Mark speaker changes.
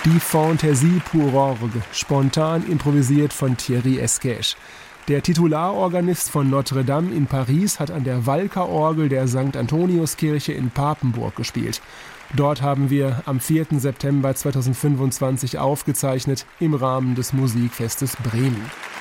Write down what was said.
Speaker 1: Die Fantaisie pour orgue, spontan improvisiert von Thierry Esquèche. Der Titularorganist von Notre-Dame in Paris hat an der Walker-Orgel der St. Antoniuskirche in Papenburg gespielt. Dort haben wir am 4. September 2025 aufgezeichnet im Rahmen des Musikfestes Bremen.